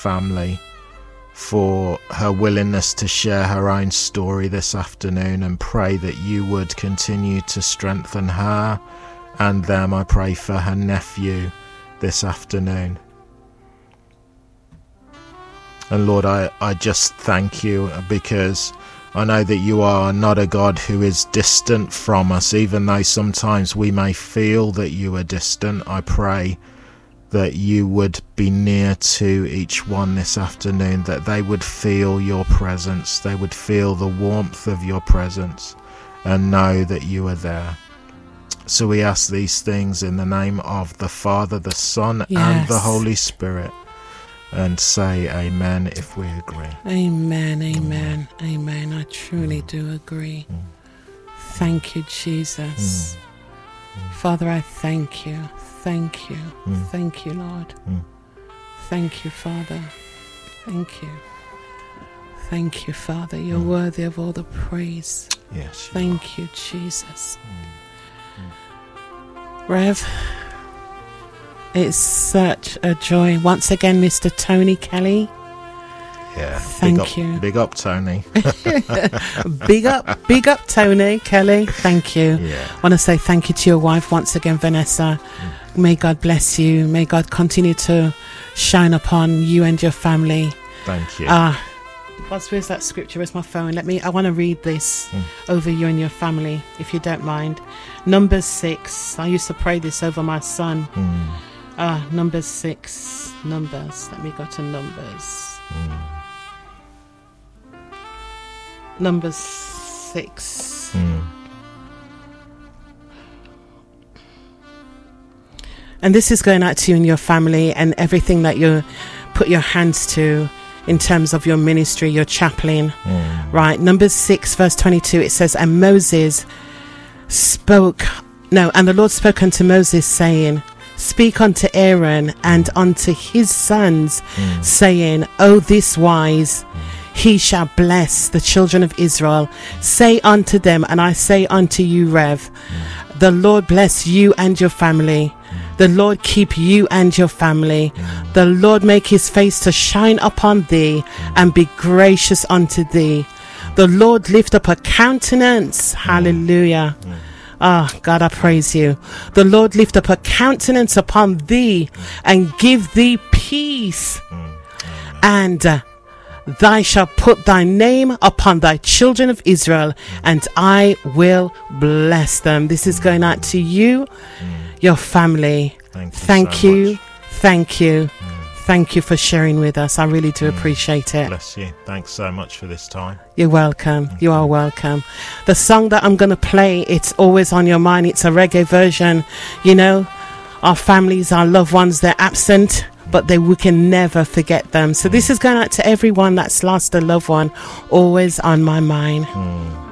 family for her willingness to share her own story this afternoon, and pray that you would continue to strengthen her and them. I pray for her nephew this afternoon. And Lord, I just thank you, because I know that you are not a God who is distant from us, even though sometimes we may feel that you are distant. I pray that you would be near to each one this afternoon, that they would feel your presence, they would feel the warmth of your presence and know that you are there. So we ask these things in the name of the Father, the Son, and the Holy Spirit, and say amen if we agree. Amen, amen, amen. I truly do agree. Thank you, Jesus. Father, I thank you. Thank you. Thank you, Lord. Thank you, Father. Thank you. Thank you, Father. You're worthy of all the praise. Yes. Thank you, Jesus. Rev, it's such a joy. Once again, Mr. Tony Kelly. Yeah. Thank you. Big up, Tony. Big up, Tony Kelly. Thank you. Yeah. I want to say thank you to your wife once again, Vanessa. May God bless you. May God continue to shine upon you and your family. Thank you. Where's that scripture? Where's my phone? I want to read this over you and your family, if you don't mind. Numbers 6. I used to pray this over my son. Numbers 6. Numbers. Let me go to Numbers. Numbers 6. And this is going out to you and your family and everything that you put your hands to in terms of your ministry, your chaplain. Right. Numbers 6 verse 22, it says, and the Lord spoke unto Moses, saying, speak unto Aaron and unto his sons, saying, this wise he shall bless the children of Israel. Say unto them, and I say unto you, Rev, the Lord bless you and your family. The Lord keep you and your family. The Lord make his face to shine upon thee and be gracious unto thee. The Lord lift up a countenance. Hallelujah. God, I praise you. The Lord lift up a countenance upon thee and give thee peace. And thou shalt put thy name upon thy children of Israel, and I will bless them. This is going out to you, your family. Thank you. Thank you for sharing with us. I really do appreciate it. Bless you. Thanks so much for this time. You're welcome. You are welcome. The song that I'm going to play, it's always on your mind. It's a reggae version. You know, our families, our loved ones, they're absent, but we can never forget them. So this is going out to everyone that's lost a loved one. Always on my mind.